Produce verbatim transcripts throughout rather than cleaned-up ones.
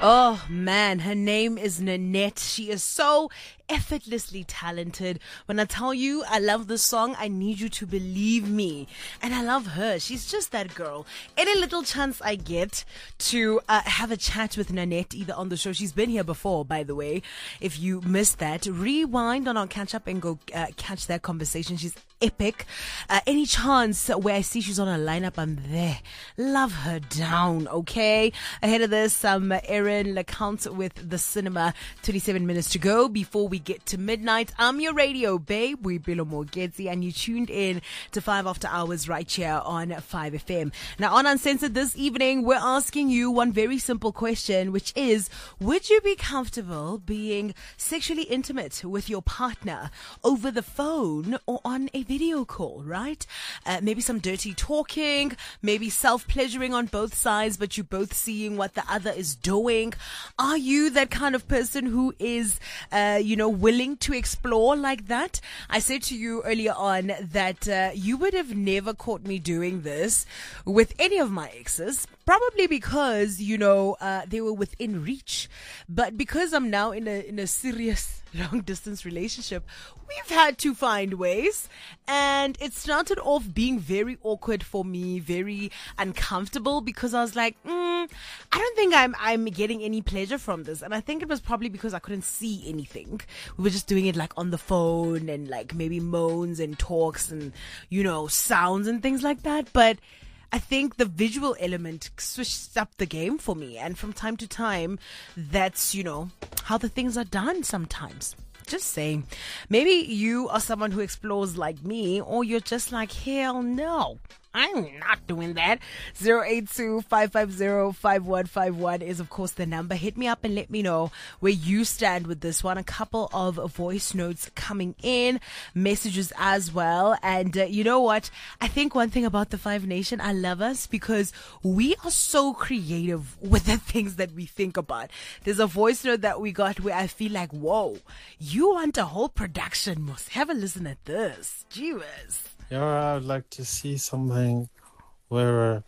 Oh man, her name is Nanette. She is so effortlessly talented. When I tell you I love this song, I need you to believe me. And I love her. She's just that girl. Any little chance I get to uh, have a chat with Nanette, either on the show, she's been here before, by the way. If you missed that, rewind on our catch up and go uh, catch that conversation. She's epic. Uh, any chance where I see she's on a lineup, I'm there. Love her down, okay? Ahead of this, um, Erin LeCount with The Cinema. twenty-seven minutes to go before we get to midnight. I'm your radio babe, Boipelo Mogezi, and you tuned in to five After Hours right here on five F M. Now, on Uncensored this evening, we're asking you one very simple question, which is, would you be comfortable being sexually intimate with your partner over the phone or on a video call, right? Uh, maybe some dirty talking, maybe self-pleasuring on both sides, but you both seeing what the other is doing. Are you that kind of person who is, uh, you know, willing to explore like that? I said to you earlier on that uh, you would have never caught me doing this with any of my exes, probably because, you know, uh, they were within reach. But because I'm now in a in a serious long distance relationship, we've had to find ways, and it started off being very awkward for me, very uncomfortable, because I was like, mm, I don't think I'm I'm getting any pleasure from this. And I think it was probably because I couldn't see anything. We were just doing it like on the phone and like maybe moans and talks and, you know, sounds and things like that. But I think the visual element switched up the game for me. And from time to time, that's, you know, how the things are done sometimes. Just saying. Maybe you are someone who explores like me, or you're just like, hell no, I'm not doing that. zero eight two, five five zero, five one five one is, of course, the number. Hit me up and let me know where you stand with this one. A couple of voice notes coming in, messages as well. And uh, you know what? I think one thing about the Five Nation, I love us because we are so creative with the things that we think about. There's a voice note that we got where I feel like, whoa, you want a whole production, Mos. Have a listen at this. Jeez. Yeah, I'd like to see something where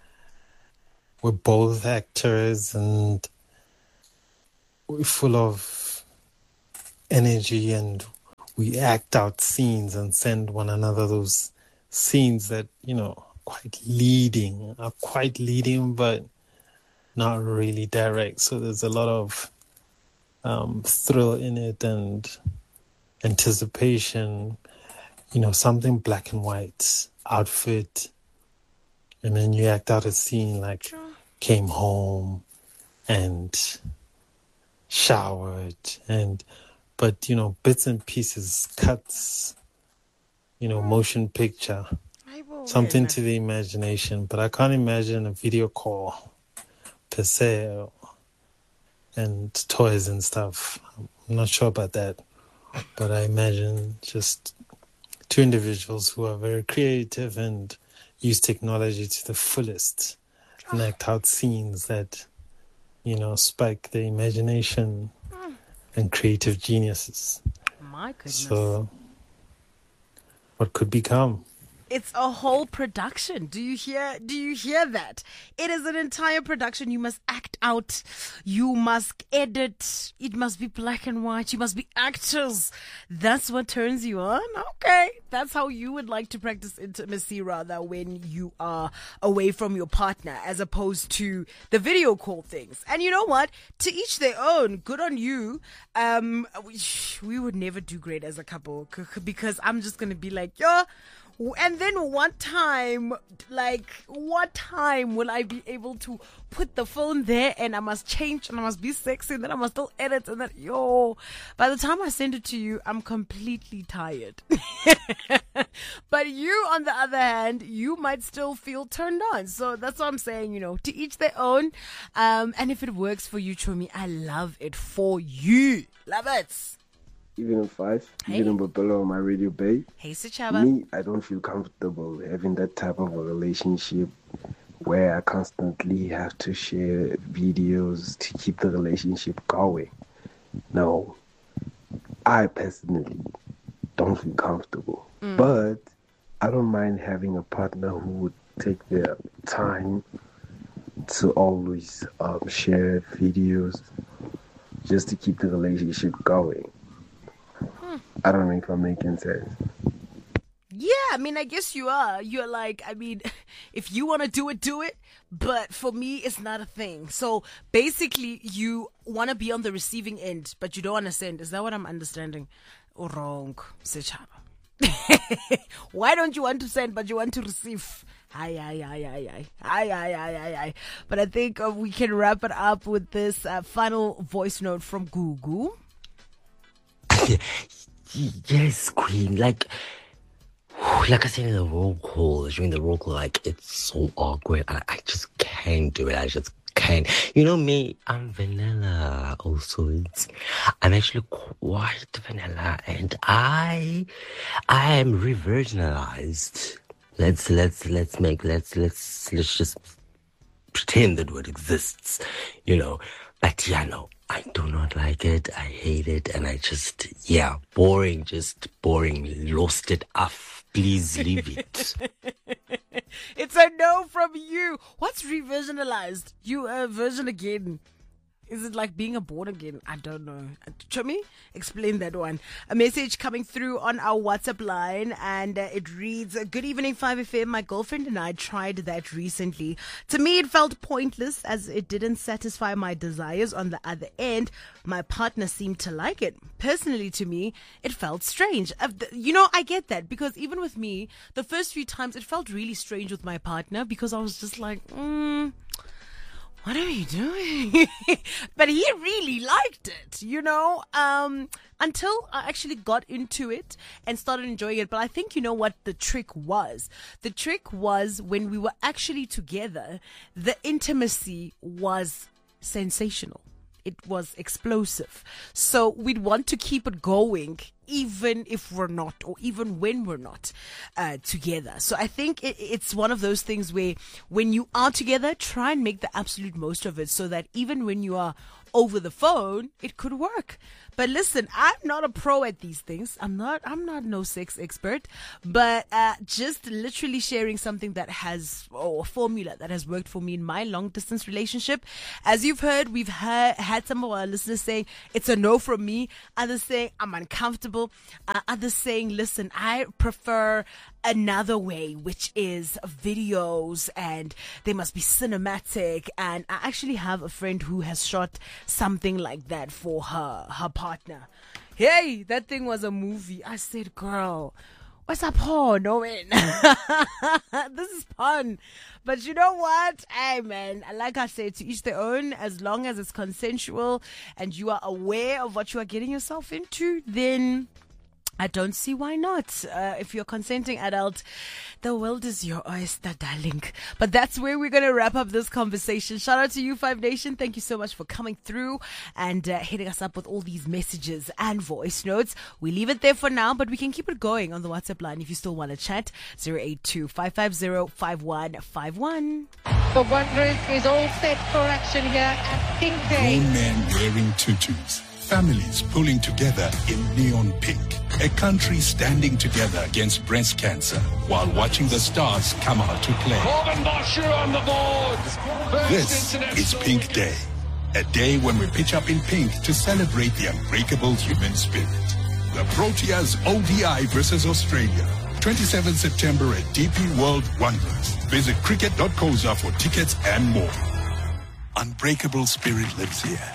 we're both actors and we're full of energy and we act out scenes and send one another those scenes that, you know, are quite leading, are quite leading, but not really direct. So there's a lot of um, thrill in it and anticipation. You know, something black and white, outfit, and then you act out a scene like sure. Came home and showered, and but, you know, bits and pieces, cuts, you know, motion picture, something to the imagination. But I can't imagine a video call per se and toys and stuff. I'm not sure about that, but I imagine just two individuals who are very creative and use technology to the fullest and act out scenes that, you know, spike the imagination and creative geniuses. My goodness. So, what could become? It's a whole production. Do you hear? Do you hear that? It is an entire production. You must act out. You must edit. It must be black and white. You must be actors. That's what turns you on. Okay. That's how you would like to practice intimacy, rather, when you are away from your partner, as opposed to the video call things. And you know what? To each their own. Good on you. Um, we, we would never do great as a couple, because I'm just going to be like, yo, and then what time, like, what time will I be able to put the phone there and I must change and I must be sexy and then I must still edit and then, yo, by the time I send it to you, I'm completely tired. But you, on the other hand, you might still feel turned on. So that's what I'm saying, you know, to each their own. Um, and if it works for you, Chomi, I love it for you. Love it. Even in five, Hey. even in Bopelo on my radio babe. Hey, Sichaba. Me, I don't feel comfortable having that type of a relationship where I constantly have to share videos to keep the relationship going. No, I personally don't feel comfortable. Mm. But I don't mind having a partner who would take their time to always um, share videos just to keep the relationship going. Hmm. I don't know if I'm making sense. Yeah, I mean, I guess you are. You're like, I mean, if you want to do it, do it. But for me, it's not a thing. So basically, you want to be on the receiving end, but you don't want to send. Is that what I'm understanding? Or wrong, Sechaba. Why don't you want to send, but you want to receive? Aye, aye, aye, aye, aye, aye, aye, aye, aye, aye. But I think uh, we can wrap it up with this uh, final voice note from Gugu. Yes, Queen. Like, like I said in the roll call, during the roll call, like, it's so awkward. I, I just can't do it. I just can't. You know me, I'm vanilla also. It's, I'm actually quite vanilla, and I, I am re-virginalized. Let's let's let's make let's let's let's just pretend that word exists, you know. But yeah, no, I do not like it. I hate it, and I just yeah, boring, just boring. Lost it off. Please leave it. It's a no from you. What's reversionalized? You a version again. Is it like being a born again? I don't know. Chomi, explain that one. A message coming through on our WhatsApp line, and uh, it reads, "Good evening, five F M. My girlfriend and I tried that recently. To me, it felt pointless as it didn't satisfy my desires on the other end. My partner seemed to like it. Personally, to me, it felt strange." Uh, you know, I get that, because even with me, the first few times, it felt really strange with my partner, because I was just like, hmm. What are you doing? But he really liked it, you know, um, until I actually got into it and started enjoying it. But I think you know what the trick was. The trick was when we were actually together, the intimacy was sensational. It was explosive. So we'd want to keep it going, even if we're not, or even when we're not uh, together. So I think it, it's one of those things where when you are together, try and make the absolute most of it, so that even when you are over the phone, it could work. But listen, I'm not a pro at these things. I'm not, I'm not no sex expert, but uh, just literally sharing something that has, or a formula that has worked for me in my long distance relationship. As you've heard, we've ha- had some of our listeners saying it's a no from me. Others saying I'm uncomfortable. Uh, others saying, listen, I prefer another way, which is videos, and they must be cinematic. And I actually have a friend who has shot something like that for her, her partner. Hey, that thing was a movie. I said, girl, what's up, porn? No, man. This is fun. But you know what? Hey, man, like I said, to each their own. As long as it's consensual and you are aware of what you are getting yourself into, then I don't see why not. Uh, if you're a consenting adult, the world is your oyster, darling. But that's where we're going to wrap up this conversation. Shout out to you, Five Nation. Thank you so much for coming through and uh, hitting us up with all these messages and voice notes. We leave it there for now, but we can keep it going on the WhatsApp line if you still want to chat. zero eight two, five five zero, five one five one. The Wanderers is all set for action here at Pink Day. Grown men wearing tutus. Families pulling together in neon pink. A country standing together against breast cancer while watching the stars come out to play. Corbin Bosher on the board. This is Pink Day. A day when we pitch up in pink to celebrate the unbreakable human spirit. The Proteas O D I versus Australia. twenty-seventh September at D P World Wanderers. Visit cricket dot coza for tickets and more. Unbreakable spirit lives here.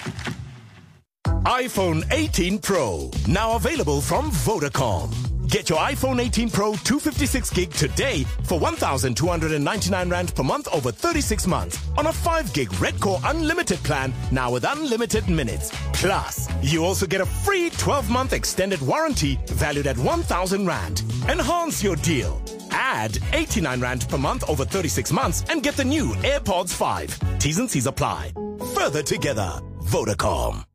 iPhone eighteen Pro, now available from Vodacom. Get your iPhone eighteen Pro two fifty-six gig today for one thousand two hundred ninety-nine rand per month over thirty-six months on a five gig Red Core Unlimited plan, now with unlimited minutes. Plus, you also get a free twelve month extended warranty valued at one thousand rand. Enhance your deal. Add eighty-nine rand per month over thirty-six months and get the new AirPods five. T's and C's apply. Further together, Vodacom.